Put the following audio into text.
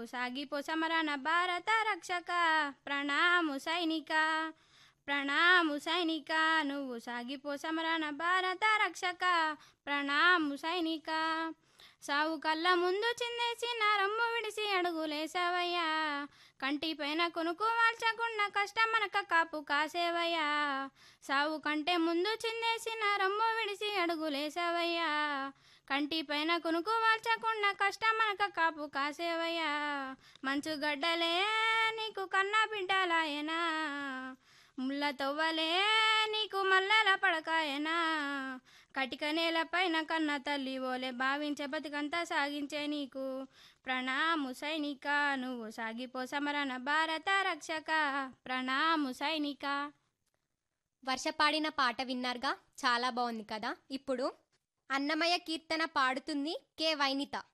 నువ్వు సాగిపో సమరణ భారత రక్షక, ప్రణాము సైనిక, ప్రణాము సైనిక, నువ్వు సాగిపో సమరణ భారత రక్షక, ప్రణాము సైనిక. సావు కళ్ళ ముందు చిందేసిన రమ్ము విడిసి అడుగులేసావయ్యా, కంటిపైన కొనుకు వాల్చకుండా కష్టమనక కాపు కాసేవయ్యా. సావు కంటే ముందు చిందేసిన రమ్ము విడిసి అడుగులేసావయ్యా, కంటిపైన కొనుకు వాల్చకుండా కష్టమనక కాపు కాసేవయ్యా. మంచు గడ్డలే నీకు కన్నా బిడ్డలాయనా, ముళ్ళ తవ్వలే నీకు మల్లెల పడకాయనా. కటిక నేలపైన కన్న తల్లి ఓలే భావించే బతుకంతా సాగించే నీకు ప్రణాము సైనిక, నువ్వు సాగిపో సమరణ భారత రక్షక, ప్రణాము సైనిక. వర్ష పాడిన పాట విన్నారుగా, చాలా బాగుంది కదా. ఇప్పుడు అన్నమయ్య కీర్తన పాడుతుంది కే వైనిత.